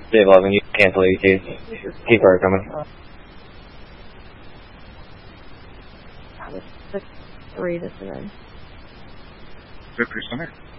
Dave 11, you cancel AT. Keep her coming. 6-3 to 7. Victor Center.